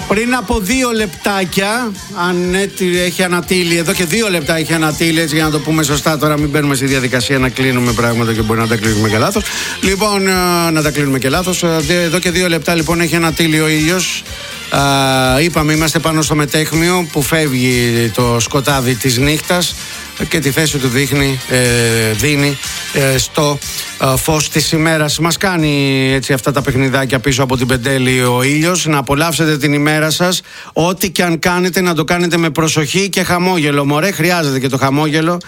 Πριν από 2 λεπτάκια, αν έχει ανατείλει, εδώ και 2 λεπτά έχει ανατείλει, έτσι για να το πούμε σωστά, τώρα μην μπαίνουμε στη διαδικασία να κλείνουμε πράγματα και μπορεί να τα κλείνουμε και λάθος. Λοιπόν, να τα κλείνουμε και λάθος. Εδώ και 2 λεπτά λοιπόν έχει ανατείλει ο ήλιος. Είπαμε, είμαστε πάνω στο μετέχμιο που φεύγει το σκοτάδι της νύχτας και τη θέση του δίνει στο φως της ημέρας. Μας κάνει έτσι αυτά τα παιχνιδάκια πίσω από την πεντέλη ο ήλιος. Να απολαύσετε την ημέρα σας. Ό,τι και αν κάνετε, να το κάνετε με προσοχή και χαμόγελο. Μωρέ, χρειάζεται και το χαμόγελο,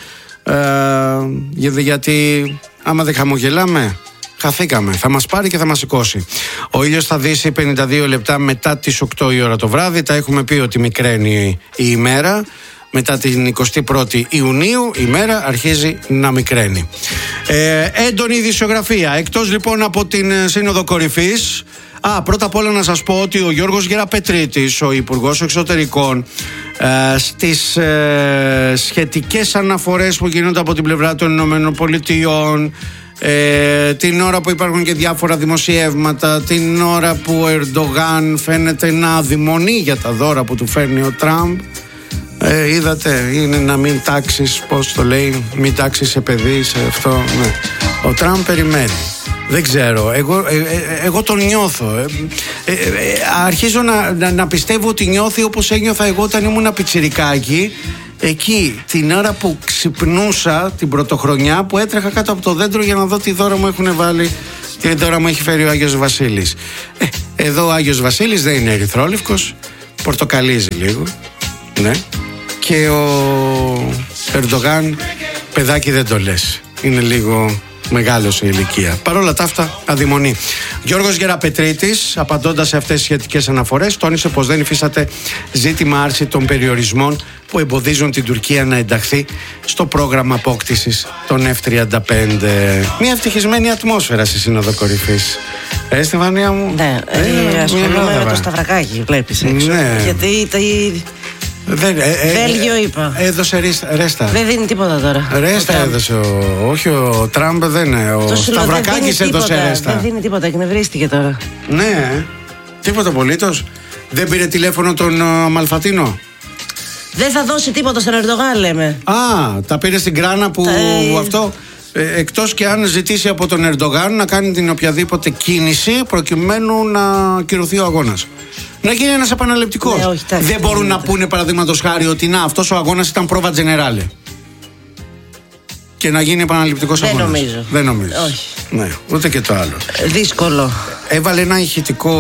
γιατί άμα δεν χαμογελάμε, χαθήκαμε. Θα μας πάρει και θα μας σηκώσει. Ο ήλιος θα δύσει 52 λεπτά μετά τις 8 η ώρα το βράδυ. Τα έχουμε πει ότι μικραίνει η ημέρα. Μετά την 21η Ιουνίου η μέρα αρχίζει να μικραίνει. Έντονη ειδησιογραφία. Εκτός λοιπόν από την Σύνοδο Κορυφής, πρώτα απ' όλα να σας πω ότι ο Γιώργος Γεραπετρίτης, ο Υπουργός Εξωτερικών, στις σχετικές αναφορές που γίνονται από την πλευρά των Ηνωμένων Πολιτειών, την ώρα που υπάρχουν και διάφορα δημοσιεύματα, την ώρα που ο Ερντογάν φαίνεται να αδειμονεί για τα δώρα που του φέρνει ο Τραμπ, είδατε, είναι να μην τάξεις, πώς το λέει, μην τάξεις σε παιδί, σε αυτό, ναι. Ο Τραμπ περιμένει. Δεν ξέρω, εγώ τον νιώθω. Αρχίζω να πιστεύω ότι νιώθει όπως ένιωθα εγώ όταν ήμουν πιτσιρικάκι, εκεί την ώρα που ξυπνούσα την πρωτοχρονιά, που έτρεχα κάτω από το δέντρο για να δω τι δώρα μου έχουν βάλει και τι δώρα μου έχει φέρει ο Άγιος Βασίλης. Εδώ ο Άγιος Βασίλης δεν είναι ερυθρόλευκος, πορτοκαλίζει λίγο, ναι. Και ο Ερντογάν, παιδάκι δεν το λες, είναι λίγο μεγάλος σε ηλικία. Παρ' όλα τα αυτά, αδειμονεί. Γιώργος Γεραπετρίτης, απαντώντας σε αυτές τις σχετικές αναφορές, τόνισε πως δεν υφίσταται ζήτημα άρση των περιορισμών που εμποδίζουν την Τουρκία να ενταχθεί στο πρόγραμμα απόκτησης των F-35. Μια ευτυχισμένη ατμόσφαιρα στη Σύνοδο Κορυφής. Στεφανία μου. Ναι, ασχολούμαι με το Σταυρακάκι, βλέπεις έξω. Ναι. Γιατί Βέλγιο είπα. Έδωσε ρέστα. Δεν δίνει τίποτα τώρα. Ρέστα έδωσε. Όχι, ο Τραμπ δεν είναι. Ο Σταυρακάκης έδωσε ρέστα. Δεν δίνει τίποτα, εκνευρίστηκε τώρα. Ναι, τίποτα απολύτως. Δεν πήρε τηλέφωνο τον Αμαλφατίνο. Δεν θα δώσει τίποτα στον Ερντογάν, λέμε. Τα πήρε στην κράνα που αυτό. Εκτός και αν ζητήσει από τον Ερντογάν να κάνει την οποιαδήποτε κίνηση προκειμένου να κυρωθεί ο αγώνας. Να γίνει ένας επαναληπτικός. Δεν μπορούν να πούνε παραδείγματος χάρη ότι αυτός ο αγώνας ήταν πρόβα τζενεράλε και να γίνει επαναληπτικός αγώνας. Δεν νομίζω. Όχι. Ναι, ούτε και το άλλο. Δύσκολο. Έβαλε ένα ηχητικό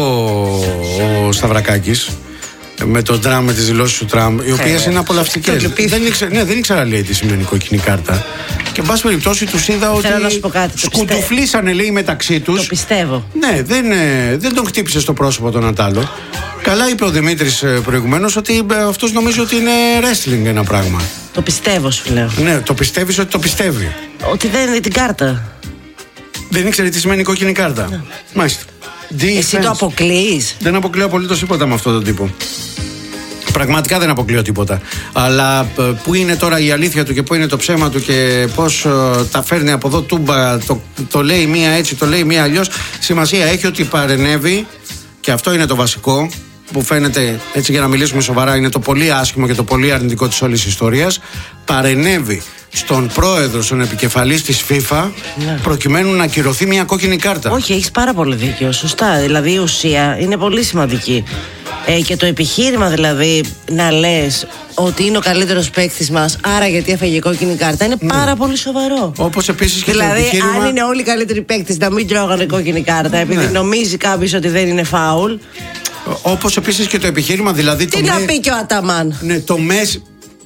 ο Σταυρακάκης με τον Τραμπ, με τις δηλώσεις του Τραμπ, οι οποίες είναι απολαυστικές. Δεν ήξερα, λέει, τι σημαίνει κόκκινη κάρτα. Και εν πάση περιπτώσει τους είδα ότι σκουτουφλήσανε, λέει, μεταξύ τους. Το πιστεύω. Ναι, δεν τον χτύπησε στο πρόσωπο τον Ατάλο. Καλά είπε ο Δημήτρης προηγουμένως ότι αυτός νομίζει ότι είναι wrestling ένα πράγμα. Το πιστεύω, σου λέω. Ναι, το πιστεύεις ότι το πιστεύει. Ότι δεν είναι την κάρτα. Δεν ήξερε τι σημαίνει κόκκινη κάρτα. Ναι. Μάλιστα. Εσύ το αποκλείεις? Δεν αποκλείω απολύτως τίποτα με αυτόν τον τύπο. Πραγματικά δεν αποκλείω τίποτα. Αλλά πού είναι τώρα η αλήθεια του και πού είναι το ψέμα του και πώς τα φέρνει από εδώ τούμπα, το λέει μία έτσι, το λέει μία αλλιώς. Σημασία έχει ότι παρενέβη, και αυτό είναι το βασικό που φαίνεται, έτσι για να μιλήσουμε σοβαρά, είναι το πολύ άσχημο και το πολύ αρνητικό της όλης ιστορίας. Παρενέβη στον πρόεδρο, στον επικεφαλής της FIFA, προκειμένου να ακυρωθεί μια κόκκινη κάρτα. Όχι, έχεις πάρα πολύ δίκιο. Σωστά. Δηλαδή η ουσία είναι πολύ σημαντική. Και το επιχείρημα, δηλαδή, να λες ότι είναι ο καλύτερος παίκτης μας, άρα γιατί έφαγε κόκκινη κάρτα, είναι πάρα πολύ σοβαρό. Όπως επίσης και δηλαδή, το επιχείρημα. Αν είναι όλοι οι καλύτεροι παίκτες να μην τρώγανε κόκκινη κάρτα, επειδή νομίζει κάποιος ότι δεν είναι φάουλ. Όπως επίσης και το επιχείρημα, δηλαδή. Τι να πει και ο Αταμάν. Ναι, το Μέση.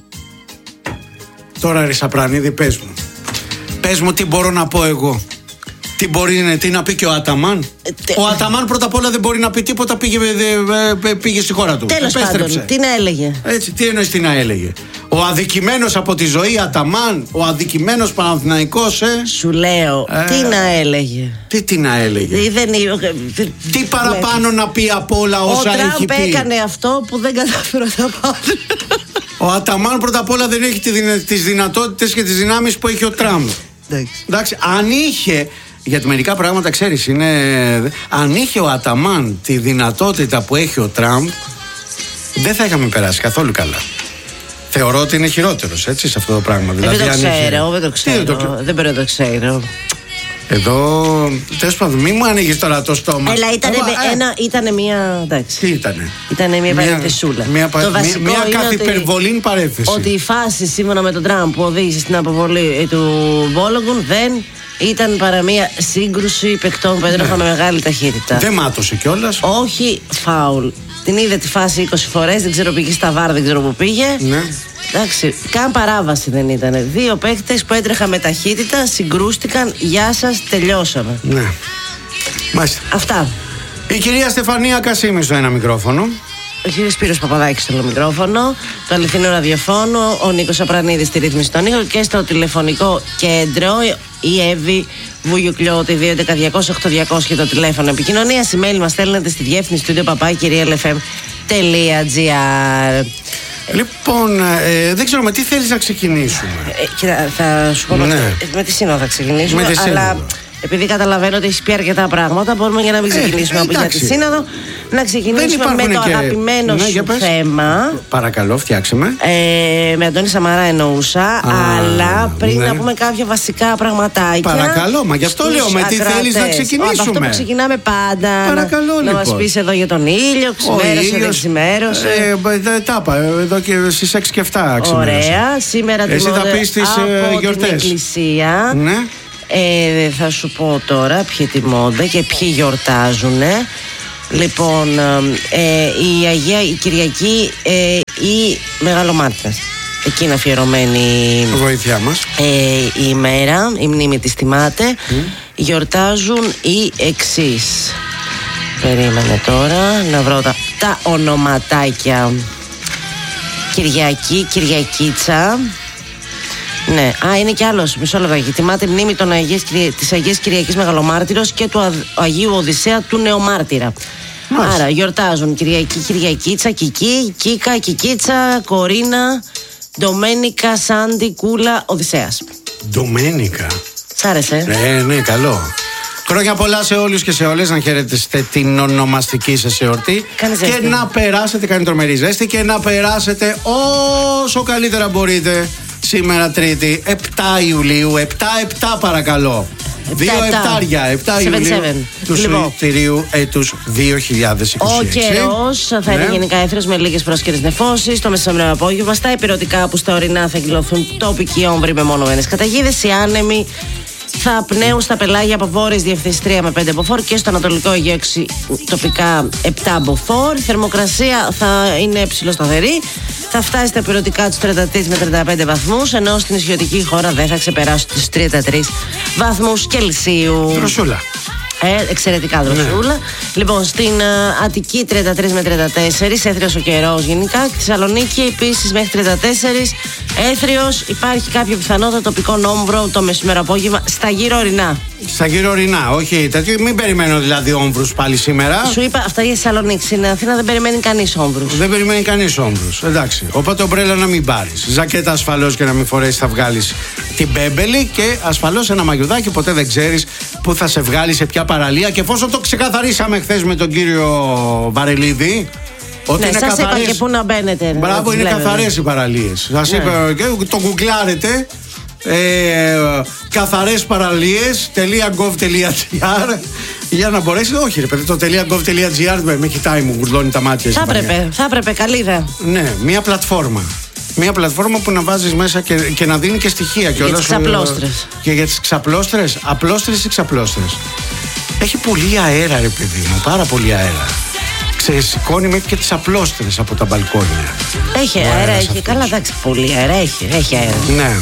Τώρα, Ρισαπρανίδη, πες μου τι μπορώ να πω εγώ. Τι να πει και ο Αταμάν. Ο Αταμάν πρώτα απ' όλα δεν μπορεί να πει τίποτα, πήγε στη χώρα του. Τέλος πάντων, τι να έλεγε. Έτσι, τι εννοείς τι να έλεγε. Ο αδικημένος από τη ζωή Αταμάν, ο αδικημένος Παναθηναϊκός, Σου λέω, τι να έλεγε. Τι να έλεγε. Τι παραπάνω να πει από όλα όσα έχει πει. Ο Τραμπ έκανε αυτό που δεν κατάφερε να πάρει. Ο Αταμάν πρώτα απ' όλα δεν έχει τις δυνατότητες και τις δυνάμεις που έχει ο Τραμπ. Εντάξει, αν είχε. Γιατί μερικά πράγματα, ξέρεις, αν είχε ο Αταμάν τη δυνατότητα που έχει ο Τραμπ, δεν θα είχαμε περάσει καθόλου καλά. Θεωρώ ότι είναι χειρότερος, έτσι, σε αυτό το πράγμα. Δηλαδή, δεν το ξέρω. Δεν πρέπει να το ξέρω. Εδώ, τέλος πάντων, μην μου ανοίγεις τώρα το στόμα. Αλλά ήταν μια. Εντάξει. Τι ήτανε? Ήτανε μια παρένθεσούλα. Μια καθυπερβολή παρένθεση. Ότι η φάση σύμφωνα με τον Τραμπ που οδήγησε στην αποβολή του Μπόλογκουν δεν ήταν παρά μια σύγκρουση παικτών που έδραχαν με μεγάλη ταχύτητα. Δεν μάτωσε κιόλας. Όχι φάουλ. Την είδε τη φάση 20 φορές, δεν ξέρω πήγε στα βάρ, δεν ξέρω που πήγε. Ναι. Εντάξει, καν παράβαση δεν ήταν. Δύο παίκτες που έτρεχαν με ταχύτητα, συγκρούστηκαν, γεια σας, τελειώσαμε. Ναι. Μάλιστα. Αυτά. Η κυρία Στεφανία Κασίμη στο ένα μικρόφωνο. Ο κύριος Σπύρος Παπαδάκης στο άλλο μικρόφωνο. Το αληθινό ραδιοφώνο. Ο Νίκος Απρανίδης στη ρύθμιση των ήχων. Και στο τηλεφωνικό κέντρο η Εύη Βουγιουκλιώτη 211-200-8200 και το τηλέφωνο επικοινωνίας. Email μας στέλνετε στη διεύθυνση του papakirialfm.gr. Λοιπόν, δεν ξέρω με τι θέλεις να ξεκινήσουμε. Θα σου πω με τη σύνοδο θα ξεκινήσουμε. Αλλά επειδή καταλαβαίνω ότι έχει πει αρκετά πράγματα, μπορούμε για να μην ξεκινήσουμε από για τη σύνοδο, να ξεκινήσουμε με το αγαπημένο σου θέμα. Παρακαλώ, φτιάξε με. Με Αντώνη Σαμαρά εννοούσα, αλλά πριν να πούμε κάποια βασικά πραγματάκια. Παρακαλώ, μα γι' αυτό λέω με τι θέλεις να ξεκινήσουμε. Από αυτό που ξεκινάμε πάντα. Παρακαλώ, να μας πεις εδώ για τον ήλιο, ξημέρωσε, δεν ξημέρωσε. Τα είπα, εδώ και στις 6 και 7 ξημέρωσε. Ωραία, σήμερα εσύ θα πεις τις γιορτές. Την εκκλησία. Ναι. Θα σου πω τώρα ποιοι τιμώνται και ποιοι γιορτάζουν. Λοιπόν, η Αγία η Κυριακή η Μεγαλομάρτυρας. Εκεί είναι αφιερωμένη βοήθεια μας. Η ημέρα, η μνήμη της τιμάται. Γιορτάζουν οι εξής. Περίμενε τώρα να βρω τα ονοματάκια. Κυριακή, Κυριακίτσα. Ναι, είναι κι άλλος, μισό λεπτάκι. Τιμάται μνήμη της Αγίας Κυριακής Μεγαλομάρτυρος και του Αγίου Οδυσσέα του Νεομάρτυρα. Άρα γιορτάζουν Κυριακή, Κυριακίτσα, Κική, Κίκα, Κικίτσα, Κορίνα, Ντομένικα, Σάντι, Κούλα, Οδυσσέας. Ντομένικα. Σ' άρεσε? Ναι, καλό. Χρόνια πολλά σε όλους και σε όλες, να χαιρετήσετε την ονομαστική σας εορτή και να περάσετε, κάνει τρομερή ζέστη, και να περάσετε όσο καλύτερα μπορείτε. Σήμερα Τρίτη, 7 Ιουλίου, 7 παρακαλώ. 2 επτάρια, 7 Ιουλίου του Συλληπιτηρίου έτους 2026. Ο καιρός θα είναι γενικά έθριος με λίγες πρόσκαιρες νεφώσεις. Το μεσημερινό απόγευμα στα υπηρετικά που στα ορεινά θα εκδηλωθούν τοπικοί όμβροι με μονομένες καταιγίδες. Οι άνεμοι θα πνέουν στα πελάγια από βόρειες διευθύνσεις 3 με 5 μποφόρ και στο ανατολικό Αιγαίο τοπικά 7 μποφόρ. Η θερμοκρασία θα είναι ψηλοσταθερή. Θα φτάσει στα υπηρετικά τους 33 με 35 βαθμούς, ενώ στην νησιωτική χώρα δεν θα ξεπεράσει τους 33 βαθμούς Κελσίου. Δροσούλα. Εξαιρετικά δροσούλα. Ναι. Λοιπόν, στην Αττική 33 με 34, έθριος ο καιρός γενικά. Στη Θεσσαλονίκη επίσης μέχρι 34, έθριος. Υπάρχει κάποια πιθανότητα τοπικών όμβρων το μεσημέρι απόγευμα στα γύρω ορεινά. Στα γύρω ορεινά, όχι τέτοιο. Μην περιμένω δηλαδή όμβρους πάλι σήμερα. Σου είπα αυτά για Θεσσαλονίκη. Στην Αθήνα δεν περιμένει κανείς όμβρους. Δεν περιμένει κανείς όμβρους. Εντάξει. Οπότε ομπρέλα να μην πάρεις. Ζακέτα ασφαλώς και να μην φορέσεις, θα βγάλεις την μπέμπελη, και ασφαλώς ένα μαγιουδάκι. Ποτέ δεν ξέρεις που θα σε βγάλει, σε ποια παραλία. Και εφόσον το ξεκαθαρίσαμε χθες με τον κύριο Βαρελίδη, ότι είναι σας καθαρές. Είπα και πού να μπαίνετε. Μπράβο, είναι καθαρές οι παραλίες. Σας είπα και το γκουγκλάρετε. Καθαρές παραλίες.gov.gr για να μπορέσει. Όχι, ρε παιδί, το .gov.gr με κοιτάει, μου γουρλώνει τα μάτια. Θα έπρεπε, καλή ιδέα. Ναι, μια πλατφόρμα. Μια πλατφόρμα που να βάζεις μέσα και να δίνει και στοιχεία. Για τις ξαπλώστρες. Και για τις ξαπλώστρες. Απλώστρες ή ξαπλώστρες. Έχει πολύ αέρα, ρε παιδί μου, πάρα πολύ αέρα. Ξεσηκώνει μέχρι και τις απλώστρες από τα μπαλκόνια. Έχει αέρα, έχει. Καλά, εντάξει, πολύ αέρα έχει αέρα. Ναι.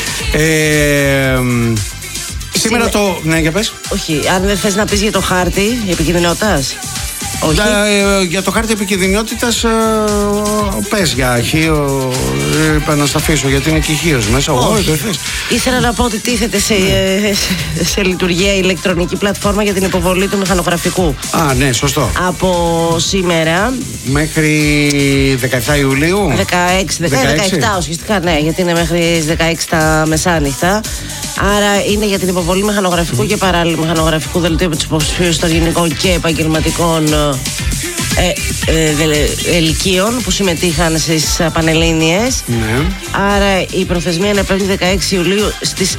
Σήμερα το. Ναι, για πες. Όχι, αν δεν θες να πεις για το χάρτη επικινδυνότητας. Όχι. Για το χάρτη επικινδυνότητας πες για αρχείο. Είπα να στα αφήσω γιατί είναι και ηχείος μέσα. Όχι, δεν θες. Ήθελα να πω ότι τίθεται σε λειτουργία η ηλεκτρονική πλατφόρμα για την υποβολή του μηχανογραφικού. Α, ναι, σωστό. Από σήμερα μέχρι 17 Ιουλίου. 17 ουσιαστικά, ναι, γιατί είναι μέχρι 16 τα μεσάνυχτα. Άρα είναι για την υποβολή μηχανογραφικού και παράλληλου μηχανογραφικού δελτίου από τους υποψηφίους των γενικών και επαγγελματικών ελικίων που συμμετείχαν στις Πανελλήνιες. Ναι. Άρα η προθεσμία είναι 5η 16 Ιουλίου στις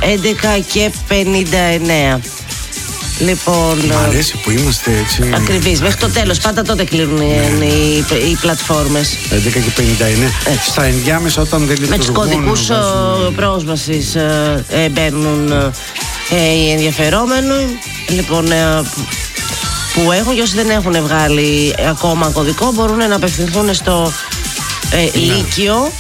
11:59. Λοιπόν, μ' αρέσει που είμαστε έτσι ακριβείς, μέχρι το τέλος. Πάντα τότε κλείνουν οι πλατφόρμες. 11:59. Στα ενδιάμεσα όταν δεν λειτουργούν. Με τους κωδικούς πρόσβασης μπαίνουν οι ενδιαφερόμενοι. Λοιπόν, που έχουν, και όσοι δεν έχουν βγάλει ακόμα κωδικό μπορούν να απευθυνθούν στο Λύκειο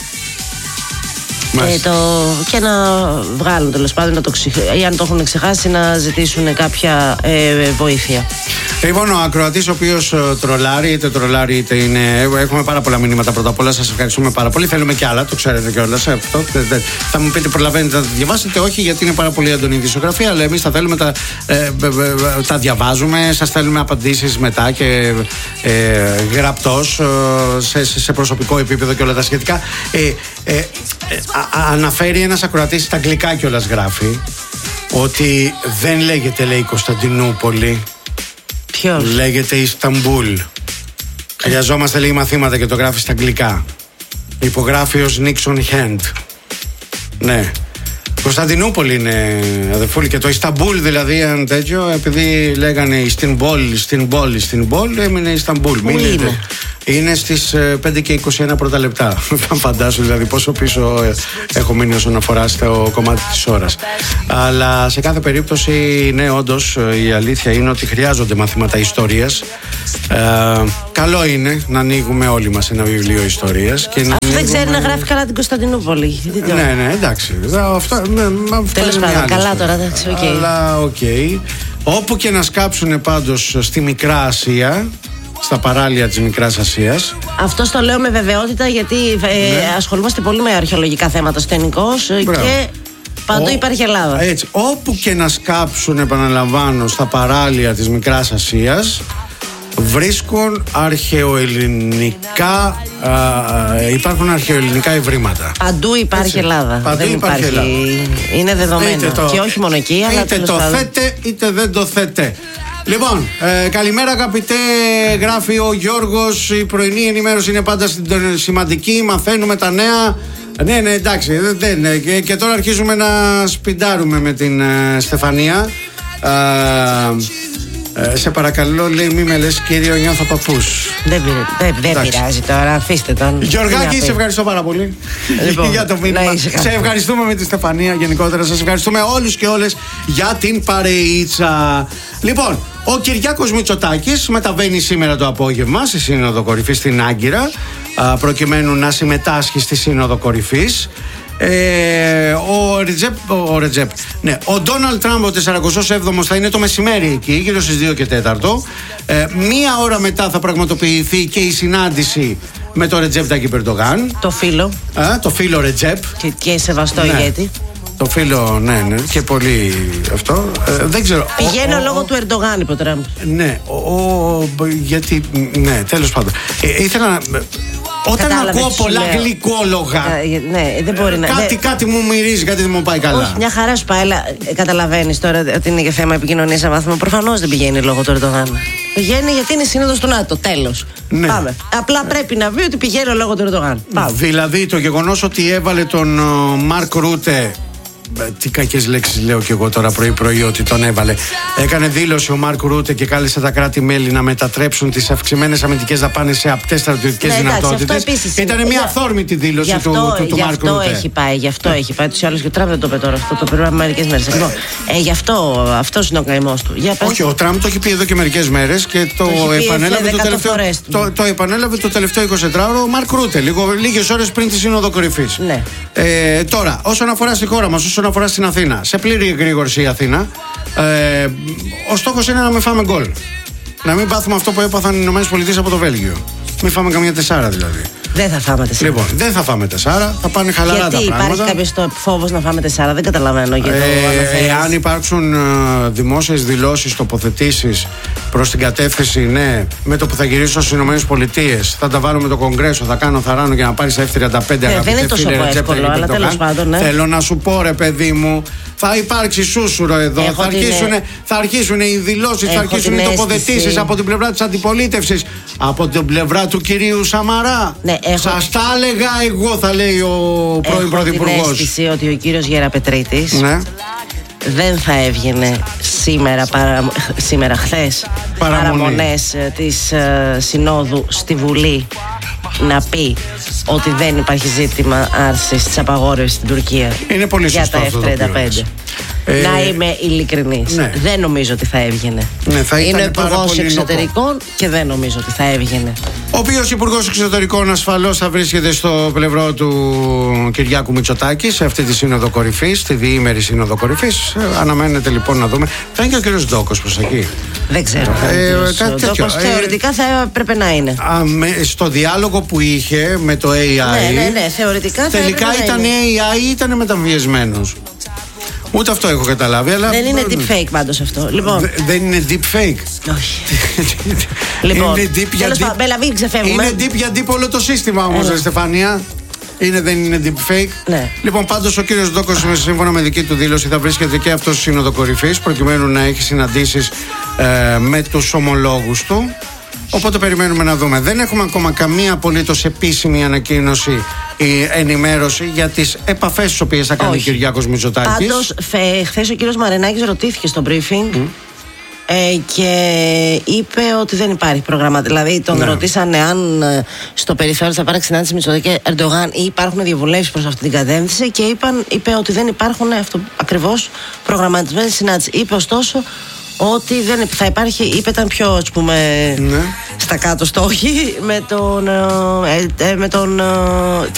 και να βγάλουν, τέλος πάντων, ή αν το έχουν ξεχάσει, να ζητήσουν κάποια βοήθεια. Λοιπόν, ο ακροατής ο οποίος τρολάρει, είτε είναι. Έχουμε πάρα πολλά μηνύματα. Πρώτα απ' όλα, σας ευχαριστούμε πάρα πολύ. Θέλουμε κι άλλα, το ξέρετε κιόλας. Θα μου πείτε, προλαβαίνετε να τα διαβάσετε? Όχι, γιατί είναι πάρα πολύ έντονη η δισογραφία, αλλά εμείς τα θέλουμε, τα διαβάζουμε. Σας θέλουμε απαντήσεις μετά και γραπτός, σε προσωπικό επίπεδο και όλα τα σχετικά. Αναφέρει ένας ακροατής, στα αγγλικά κιόλας γράφει, ότι δεν λέγεται, λέει, Κωνσταντινούπολη. Ποιος? Λέγεται Ισταμπούλ. Χρειαζόμαστε, λέει, μαθήματα και το γράφει στα αγγλικά. Υπογράφει ως Νίξον Χέντ. Ναι. Κωνσταντινούπολη είναι, αδερφούλη, και το Ισταμπούλ δηλαδή, αν τέτοιο, επειδή λέγανε Ιστινμπόλ, έμεινε Ισταμπούλ. Πού είναι? Είναι στις 5:21 πρώτα λεπτά. Φαντάσου δηλαδή πόσο πίσω έχω μείνει όσον αφορά στο κομμάτι της ώρας. Αλλά σε κάθε περίπτωση, ναι, όντως η αλήθεια είναι ότι χρειάζονται μαθήματα ιστορίας. Καλό είναι να ανοίγουμε όλοι μας ένα βιβλίο ιστορίας. Αυτό δεν ξέρει να γράφει καλά την Κωνσταντινούπολη. Ναι, εντάξει. Τέλος πάντων, καλά τώρα, εντάξει, οκ. Αλλά οκ. Όπου και να σκάψουνε πάντως στη Μικρά Ασία, στα παράλια της Μικράς Ασίας. Αυτό το λέω με βεβαιότητα, γιατί ασχολούμαστε πολύ με αρχαιολογικά θέματα στο Ενικός και παντού υπάρχει Ελλάδα. Έτσι, όπου και να σκάψουν, επαναλαμβάνω, στα παράλια της Μικράς Ασίας, βρίσκουν υπάρχουν αρχαιοελληνικά ευρήματα. Παντού υπάρχει Ελλάδα. Παντού δεν υπάρχει Ελλάδα. Είναι δεδομένο. Και όχι μόνο εκεί, αλλά είτε το θέτε είτε δεν το θέτε. Λοιπόν, καλημέρα αγαπητέ, γράφει ο Γιώργος. Η πρωινή ενημέρωση είναι πάντα σημαντική. Μαθαίνουμε τα νέα. Ναι, εντάξει. Και τώρα αρχίζουμε να σπιντάρουμε με την Στεφανία. Σε παρακαλώ, λέει, μη με λες κύριο, νιώθω παππούς. Δεν πειράζει τώρα, αφήστε τον. Γιωργάκη, σε ευχαριστώ πάρα πολύ για το μήνυμα. Σε ευχαριστούμε με τη Στεφανία γενικότερα. Σας ευχαριστούμε όλους και όλες για την παρεΐτσα. Λοιπόν, ο Κυριάκος Μητσοτάκης μεταβαίνει σήμερα το απόγευμα στη Σύνοδο Κορυφής στην Άγκυρα, προκειμένου να συμμετάσχει στη Σύνοδο Κορυφής. Ο Ντόναλντ Τραμπ, ο 47ος, θα είναι το μεσημέρι εκεί, γύρω στις 2 και 4. Μία ώρα μετά θα πραγματοποιηθεί και η συνάντηση με το Ρετζέπ Ταγιπ Ερντογάν. Το φίλο Ρετζέπ. Και σεβαστό ηγέτη. Το φίλο, ναι, και πολύ αυτό. Δεν ξέρω. Πηγαίνω λόγω του Ερντογάν, είπε ο Τραμπ. Ναι, γιατί. Ναι, τέλος πάντων. Ήθελα να. Όταν ακούω πολλά γλυκόλογα, δεν μπορεί να. Κάτι μου μυρίζει, κάτι δεν μου πάει καλά. Όχι, μια χαρά σου πάει, αλλά καταλαβαίνεις τώρα ότι είναι και θέμα επικοινωνίας σε βάθμο. Προφανώς δεν πηγαίνει λόγω του Ερντογάν. Πηγαίνει γιατί είναι σύνοδος του ΝΑΤΟ. Τέλος. Ναι. Πάμε. Απλά πρέπει να βγει ότι πηγαίνει λόγω του Ερντογάν. Δηλαδή το γεγονός ότι έβαλε τον Μαρκ Ρούτε. Τι κακές λέξεις λέω και εγώ τώρα πρωί ότι τον έβαλε. Έκανε δήλωση ο Μαρκ Ρούτε και κάλεσε τα κράτη-μέλη να μετατρέψουν τις αυξημένες αμυντικές δαπάνες σε απτές στρατιωτικές δυνατότητες. Ήταν μια αυθόρμητη δήλωση του Μαρκ Ρούτε. Γι' αυτό έχει πάει. Τους άλλους και ο Τραμπ δεν το είπε τώρα. Αυτό το πήρε μερικές μέρες. Γι' αυτό είναι ο καημός του. Όχι, ο Τραμπ το έχει πει εδώ και μερικές μέρες και το επανέλαβε το τελευταίο 24ωρο ο Μαρκ Ρούτε, λίγες ώρες πριν τη Σύνοδο Κορυφής. Τώρα, όσον αφορά στη χώρα μας, όσον αφορά στην Αθήνα, σε πλήρη εγρήγορση η Αθήνα, ο στόχος είναι να μην φάμε γκολ. Να μην πάθουμε αυτό που έπαθαν οι ΗΠΑ από το Βέλγιο. Μην φάμε καμία 4 δηλαδή. Δεν θα φάμε 4. Λοιπόν, δεν θα φάμε 4, θα πάνε χαλαρά τα πράγματα. Γιατί υπάρχει κάποιος φόβος να φάμε 4, δεν καταλαβαίνω. Εάν υπάρξουν δημόσιες δηλώσεις, τοποθετήσεις προς την κατεύθυνση, ναι, με το που θα γυρίσω στις ΗΠΑ, θα τα βάλω με το Κογκρέσο, θα κάνω θαράνω για να πάρει F-35. Δεν είναι τόσο εύκολο, αλλά τέλος πάντων. Θέλω να σου πω, ρε παιδί μου, Θα υπάρξει σούσουρο εδώ. Θα αρχίσουν οι δηλώσεις, θα αρχίσουν οι τοποθετήσεις από την πλευρά της αντιπολίτευσης, από την πλευρά του κυρίου Σαμαρά. Σας τα έλεγα εγώ, θα λέει ο πρώην Πρωθυπουργός. Έχω την αίσθηση ότι ο κύριος Γεραπετρίτης δεν θα έβγαινε χθες παραμονές της Συνόδου στη Βουλή να πει ότι δεν υπάρχει ζήτημα άρσης της απαγόρευσης στην Τουρκία. Είναι πολύ για σωστό τα F-35. Να είμαι ειλικρινής. Δεν νομίζω ότι θα έβγαινε. Είναι ο Υπουργός Εξωτερικών και δεν νομίζω ότι θα έβγαινε. Ο οποίος Υπουργός Εξωτερικών ασφαλώς θα βρίσκεται στο πλευρό του Κυριάκου Μητσοτάκη σε αυτή τη Σύνοδο Κορυφής, τη διήμερη Σύνοδο Κορυφής. Αναμένεται λοιπόν να δούμε. Θα είναι και ο κύριος Ντόκος προς εκεί. Δεν ξέρω. Ντόκος θεωρητικά θα έπρεπε να είναι. Στο διάλογο που είχε με το AI. Ναι, θεωρητικά θα τελικά ήταν AI ή ήταν μεταβιεσμένος. Ούτε αυτό έχω καταλάβει, αλλά. Δεν είναι deep fake πάντως αυτό. Λοιπόν. Δεν είναι deep fake. Όχι. Λοιπόν. Είναι deep για deep. Μην ξεφεύγουμε. Είναι deep για deep όλο το σύστημα όμως, Στεφανία. Δεν είναι deep fake. Ναι. Λοιπόν, πάντως ο κύριος Ντόκος, σύμφωνα με δική του δήλωση, θα βρίσκεται και αυτός στη Σύνοδο Κορυφής, προκειμένου να έχει συναντήσεις με τους ομολόγους του. Οπότε περιμένουμε να δούμε. Δεν έχουμε ακόμα καμία απολύτως επίσημη ανακοίνωση ή ενημέρωση για τις επαφές τις οποίες θα κάνει ο Κυριάκος Μητσοτάκης. Πάντως, χθες ο κύριος Μαρινάκης ρωτήθηκε στο briefing και είπε ότι δεν υπάρχει πρόγραμμα. Δηλαδή, τον ρωτήσανε αν στο περιθώριο θα υπάρξει συνάντηση Μητσοτάκη και Ερντογάν ή υπάρχουν διαβουλεύσεις προς αυτή την κατεύθυνση, και είπε ότι δεν υπάρχουν ακριβώς προγραμματισμένες συνάντησεις. Είπε ωστόσο ότι δεν θα υπάρχει, είπε, ήταν πιο, ας πούμε, στα κάτω στόχοι με τον